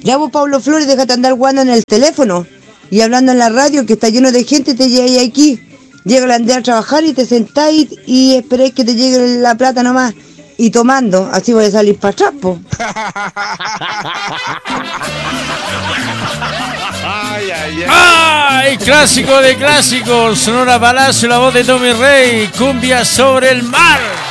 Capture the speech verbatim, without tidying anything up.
Ya vos, Pablo Flores, déjate andar jugando en el teléfono y hablando en la radio que está lleno de gente, te llegáis aquí. Llega el andén a trabajar y te sentáis y esperáis que te llegue la plata nomás. Y tomando, así voy a salir para atrás, po. Ay, ay, ay. ¡Ay! Clásico de clásicos. Sonora Palacio, la voz de Tommy Rey. Cumbia sobre el mar.